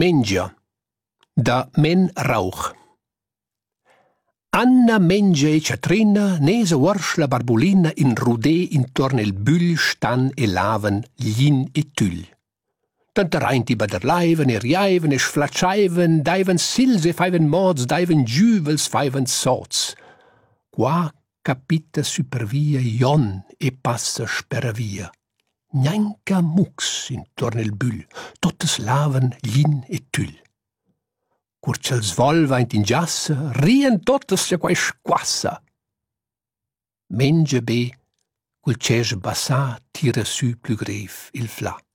Mengia da Men Rauch. Anna mengia e Ciatrina, nesa uorsch la barbolina in rudè intorno il bül stan e laven glin e tüll. Tanta reinti baderleiven e riaiven e sflatschaiven, daiven sils e faiven mods, daiven giuvels, faiven soz. Qua capita supervia Jon e passa speravia. Gnanca mux intorno il bül, totes laven glin e tüll. Curciel svol vaint in giassa, rien totes sia quai squassa. Mengia be, cul cesch bassà tira sü plü grev il fla.